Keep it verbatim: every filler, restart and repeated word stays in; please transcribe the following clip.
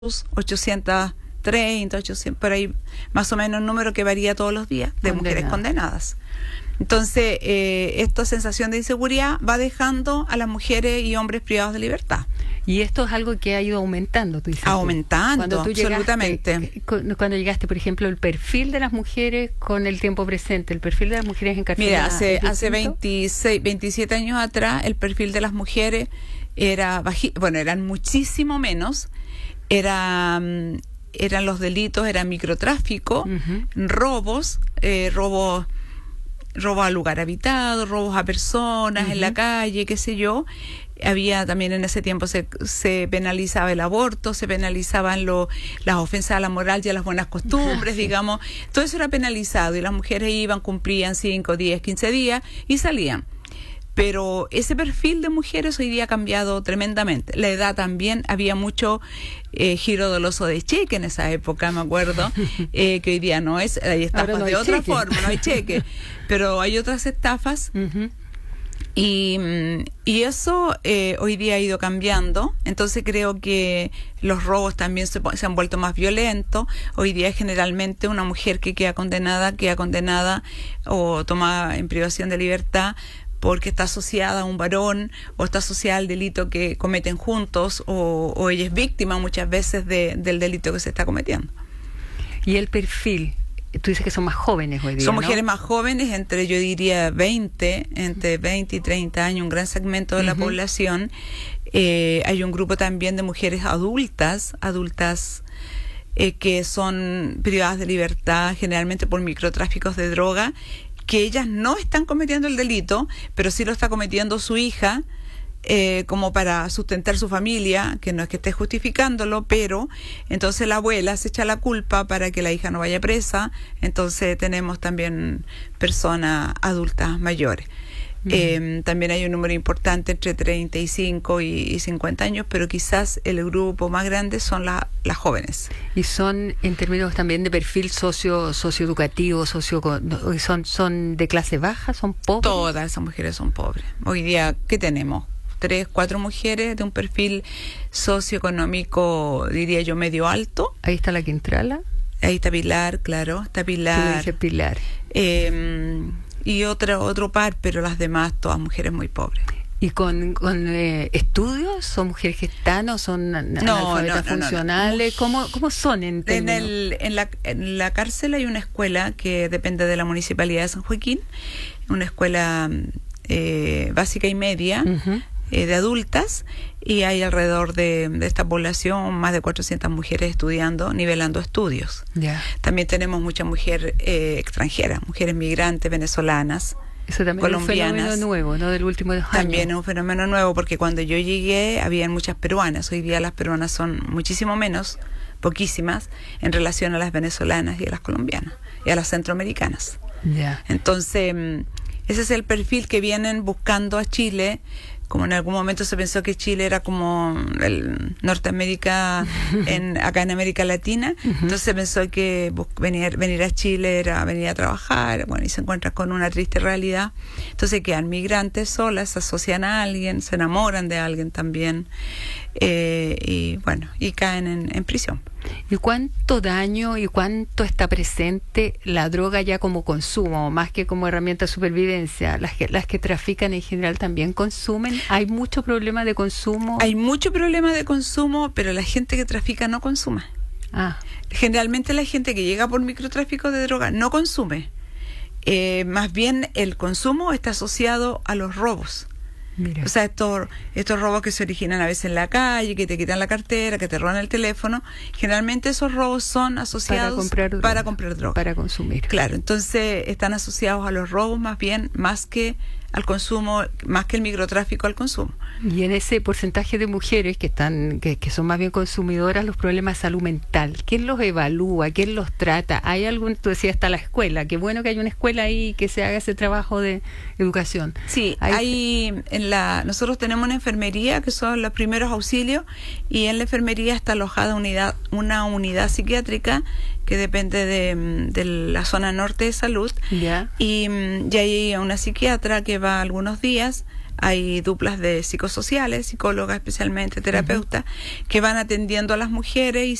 ochocientos treinta, ochocientos, por ahí más o menos un número que varía todos los días de Condenada. mujeres condenadas. Entonces, eh, esta sensación de inseguridad va dejando a las mujeres y hombres privados de libertad. Y esto es algo que ha ido aumentando, tú dices. Aumentando, Cuando tú llegaste, absolutamente. cu- cuando llegaste, por ejemplo, el perfil de las mujeres con el tiempo presente, el perfil de las mujeres Mira, encarceladas. hace, ¿es hace distinto? veintiséis, veintisiete años atrás, el perfil de las mujeres era baji- bueno, eran muchísimo menos. Era, mm, eran los delitos, era microtráfico, Ujú. robos, eh, robos, robos a lugar habitado, robos a personas en la Ujú. calle, qué sé yo. Había también en ese tiempo se, se penalizaba el aborto, se penalizaban lo, las ofensas a la moral y a las buenas costumbres, Sí. digamos. Todo eso era penalizado y las mujeres iban, cumplían cinco, diez, quince días y salían. Pero ese perfil de mujeres hoy día ha cambiado tremendamente. La edad también, había mucho eh, giro doloso de cheque en esa época, me acuerdo, eh, que hoy día no es, hay estafas Ahora no hay de otra cheque. forma, no hay cheque, pero hay otras estafas. Ujú. Y, mm, y eso eh, hoy día ha ido cambiando, entonces creo que los robos también se, po- se han vuelto más violentos. Hoy día generalmente una mujer que queda condenada, queda condenada o tomada en privación de libertad porque está asociada a un varón o está asociada al delito que cometen juntos o, o ella es víctima muchas veces de, del delito que se está cometiendo. Y el perfil, tú dices que son más jóvenes hoy día, Son ¿no? mujeres más jóvenes, entre yo diría veinte, entre veinte y treinta años, un gran segmento de la Ujú. población. Eh, hay un grupo también de mujeres adultas, adultas eh, que son privadas de libertad generalmente por microtráficos de droga, que ellas no están cometiendo el delito, pero sí lo está cometiendo su hija, eh, como para sustentar su familia, que no es que esté justificándolo, pero entonces la abuela se echa la culpa para que la hija no vaya presa. Entonces tenemos también personas adultas mayores. Ujú. Eh, también hay un número importante entre treinta y cinco y, y cincuenta años, pero quizás el grupo más grande son la- las jóvenes. Y son en términos también de perfil socio socioeducativo, socio no, son son de clase baja, son pobres. Todas esas mujeres son pobres. Hoy día, ¿qué tenemos? Tres, cuatro mujeres de un perfil socioeconómico, diría yo, medio alto. Ahí está la Quintrala, Ahí está Pilar, claro, está que le Pilar. dice Pilar. Eh, y otro, otro par, pero las demás, todas mujeres muy pobres. ¿Y con, con eh, estudios? ¿Son mujeres que están o son an- No, analfabetas no, no, no, no. funcionales? ¿Cómo, ¿Cómo son en En, términos? el, en, la, en la cárcel hay una escuela que depende de la Municipalidad de San Joaquín, una escuela eh, básica y media, Ujú. eh, de adultas, y hay alrededor de, de esta población más de cuatrocientas mujeres estudiando, nivelando estudios. Ya. También tenemos mucha mujer eh, extranjera, mujeres migrantes venezolanas. Eso también es un Colombianas. fenómeno nuevo, ¿no? Del último dos También es años. un fenómeno nuevo porque cuando yo llegué habían muchas peruanas. Hoy día las peruanas son muchísimo menos, poquísimas, en relación a las venezolanas y a las colombianas y a las centroamericanas. Ya. Entonces, mm, ese es el perfil que vienen buscando a Chile. Como en algún momento se pensó que Chile era como el Norteamérica en, acá en América Latina, entonces se pensó que bus- venir, venir a Chile era venir a trabajar, bueno, y se encuentran con una triste realidad. Entonces quedan migrantes solas, se asocian a alguien, se enamoran de alguien también, eh, y bueno, y caen en, en prisión. ¿Y cuánto daño y cuánto está presente la droga ya como consumo, más que como herramienta de supervivencia? Las que, las que trafican en general también consumen. ¿Hay mucho problema de consumo? Hay mucho problema de consumo, pero la gente que trafica no consume. Ah, Generalmente la gente que llega por microtráfico de droga no consume. Eh, más bien el consumo está asociado a los robos. mira. O sea, estos, estos robos que se originan a veces en la calle, que te quitan la cartera, que te roban el teléfono, generalmente esos robos son asociados para comprar droga. para comprar droga. Para consumir. Claro, entonces están asociados a los robos más bien, más que al consumo, más que el microtráfico al consumo. Y en ese porcentaje de mujeres que están que, que son más bien consumidoras, los problemas de salud mental, ¿quién los evalúa? ¿Quién los trata? ¿Hay algún, tú decías, está la escuela? Qué bueno que hay una escuela ahí que se haga ese trabajo de educación. Sí, Hay- hay en la nosotros tenemos una enfermería que son los primeros auxilios y en la enfermería está alojada unidad, una unidad psiquiátrica que depende de, mm, de la zona norte de salud Ya. y mm, ya hay una psiquiatra que va algunos días hay duplas de psicosociales, psicólogas especialmente, terapeutas, uh-huh. que van atendiendo a las mujeres y